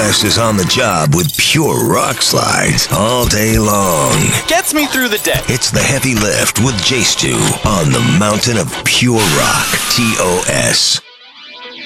TOS is on the job with pure rock slides all day long. Gets me through the day. It's the heavy lift with J Stu on the mountain of pure rock. TOS.